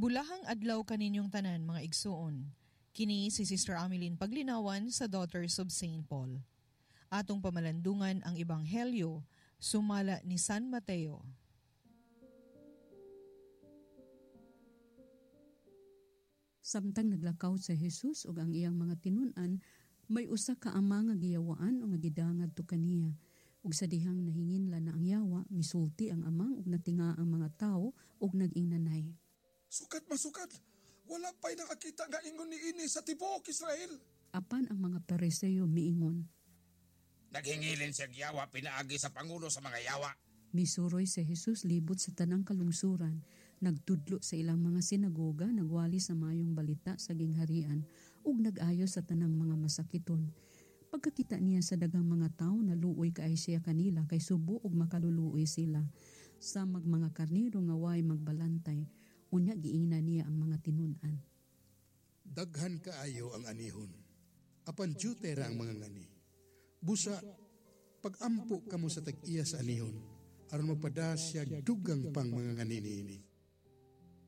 Bulahang adlaw kaninyong tanan mga igsuon. Kini si Sister Ameline Paglinawan sa Daughters of St. Paul. Atong pamalandungan ang Ebanghelyo, sumala ni San Mateo. Samtang naglakaw sa Jesus ug ang iyang mga tinun-an, may usa ka ama nga giyawaan o nga gidangad to kaniya. Ug sa dihang nahinginla na ang yawa, misulti ang amang ug natinga ang mga tawo ug nag-ingnanay. Sukat masukat, wala pa'y nakakita nga ingon ni ini sa tibuok Israel. Apan ang mga Pariseo miingon. Naghingilin siya yawa pinaagi sa pangulo sa mga yawa. Misuroy si Jesus libot sa tanang kalungsuran, nagtudlo sa ilang mga sinagoga, nagwali sa mayong balita sa gingharian, ug nag-ayo sa tanang mga masakiton. Pagkakita niya sa dagang mga tao, naluoy kaay siya kanila, kay subo ug makaluluoy sila. Sa mga karniro nga way magbalantay, unya giingna niya ang mga tinun-an. Daghan kaayo ang anihon. Apan jutera ang mga ngani. Busa, pag-ampo kamo sa tag-iya sa anihon, aron magpadasya dugang pang mga ngani niini.